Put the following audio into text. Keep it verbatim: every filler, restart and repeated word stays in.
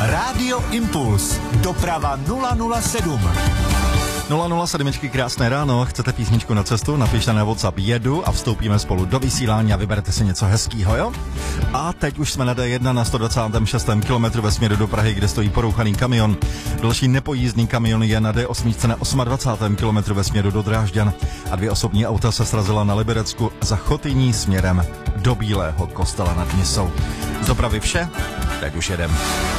Rádio Impuls. Doprava nula nula sedm. nula nula sedm, krásné ráno, chcete písničku na cestu, napište na WhatsApp jedu a vstoupíme spolu do vysílání a vyberete si něco hezkýho, jo? A teď už jsme na D jedna na sto dvacátém šestém kilometru ve směru do Prahy, kde stojí porouchaný kamion. Další nepojízdný kamion je na D osm na dvacátém osmém kilometru ve směru do Drážďan a dvě osobní auta se srazila na Liberecku za Chotyní směrem do Bílého Kostela nad Nisou. Z dopravy vše, teď už jedem.